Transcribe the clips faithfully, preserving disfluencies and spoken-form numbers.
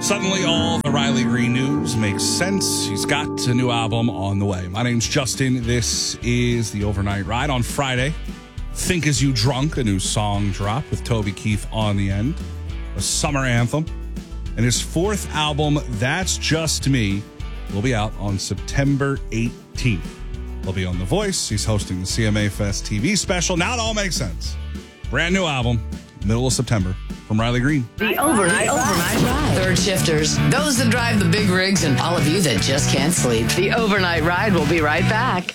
Suddenly, all the Riley Green news makes sense. He's got a new album on the way. My name's Justin. This is The Overnight Ride. On Friday, Think As You Drunk, a new song drop with Toby Keith on the end, a summer anthem. And his fourth album, That's Just Me, will be out on September eighteenth. He'll be on The Voice. He's hosting the C M A Fest T V special. Now it all makes sense. Brand new album, middle of September, from Riley Green. The Overnight Ride. Third shifters, those that drive the big rigs, and all of you that just can't sleep. The Overnight Ride will be right back.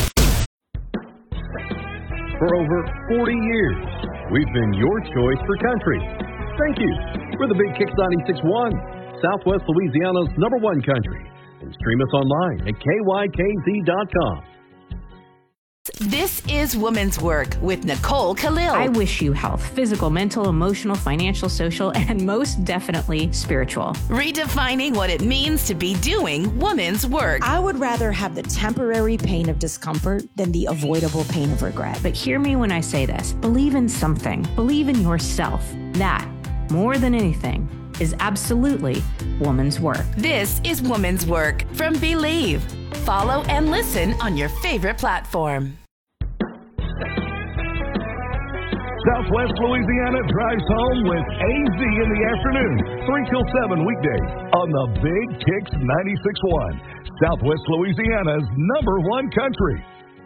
For over forty years, we've been your choice for country. Thank you. We're the Big Kicks ninety-six point one, Southwest Louisiana's number one country. And stream us online at K Y K Z dot com. This is Woman's Work with Nicole Khalil. I wish you health, physical, mental, emotional, financial, social, and most definitely spiritual. Redefining what it means to be doing woman's work. I would rather have the temporary pain of discomfort than the avoidable pain of regret. But hear me when I say this. Believe in something. Believe in yourself. That, more than anything, is absolutely woman's work. This is Woman's Work from Believe. Follow and listen on your favorite platform. Southwest Louisiana drives home with A Z in the afternoon, three till seven weekdays on the Big Kicks ninety-six point one, Southwest Louisiana's number one country.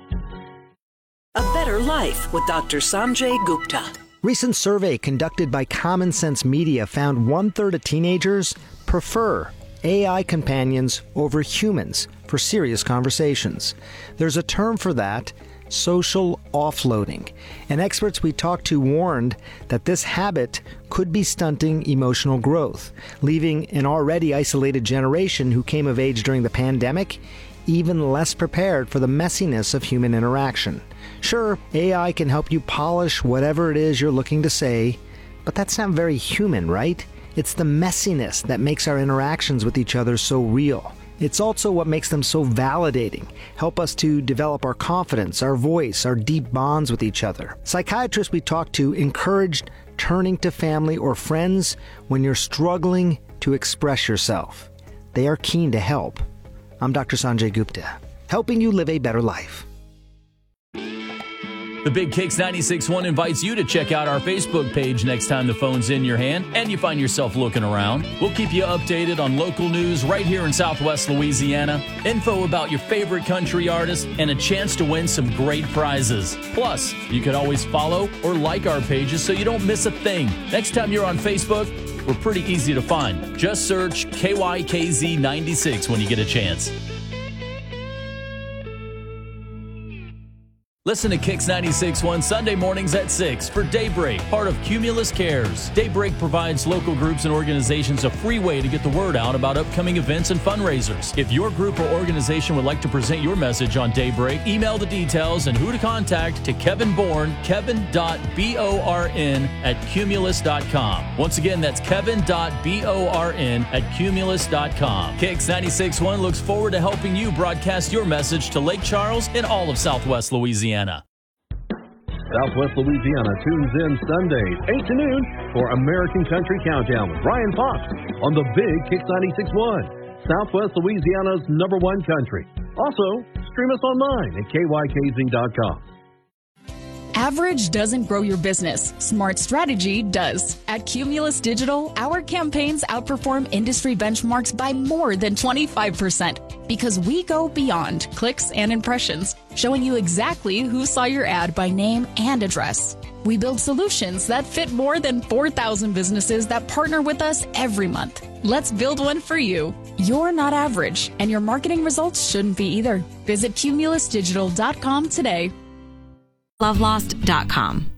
A Better Life with Doctor Sanjay Gupta. Recent survey conducted by Common Sense Media found one-third of teenagers prefer A I companions over humans for serious conversations. There's a term for that, social offloading. And experts we talked to warned that this habit could be stunting emotional growth, leaving an already isolated generation who came of age during the pandemic even less prepared for the messiness of human interaction. Sure, A I can help you polish whatever it is you're looking to say, but that's not very human, right? It's the messiness that makes our interactions with each other so real. It's also what makes them so validating, help us to develop our confidence, our voice, our deep bonds with each other. Psychiatrists we talked to encouraged turning to family or friends when you're struggling to express yourself. They are keen to help. I'm Doctor Sanjay Gupta, helping you live a better life. The Big Kicks ninety-six point one invites you to check out our Facebook page next time the phone's in your hand and you find yourself looking around. We'll keep you updated on local news right here in Southwest Louisiana, info about your favorite country artists, and a chance to win some great prizes. Plus, you can always follow or like our pages so you don't miss a thing. Next time you're on Facebook, we're pretty easy to find. Just search K Y K Z ninety-six when you get a chance. Listen to Kicks ninety-six point one Sunday mornings at six for Daybreak, part of Cumulus Cares. Daybreak provides local groups and organizations a free way to get the word out about upcoming events and fundraisers. If your group or organization would like to present your message on Daybreak, email the details and who to contact to Kevin Bourne, kevin dot born at cumulus dot com. Once again, that's kevin dot born at cumulus dot com. Kicks ninety-six point one looks forward to helping you broadcast your message to Lake Charles and all of Southwest Louisiana. Southwest Louisiana tunes in Sundays, eight to noon, for American Country Countdown with Brian Fox on the Big Kicks ninety-six point one, Southwest Louisiana's number one country. Also, stream us online at K Y K Z dot com. Average doesn't grow your business. Smart strategy does. At Cumulus Digital, our campaigns outperform industry benchmarks by more than twenty-five percent because we go beyond clicks and impressions, showing you exactly who saw your ad by name and address. We build solutions that fit more than four thousand businesses that partner with us every month. Let's build one for you. You're not average, and your marketing results shouldn't be either. Visit cumulus digital dot com today. love lost dot com.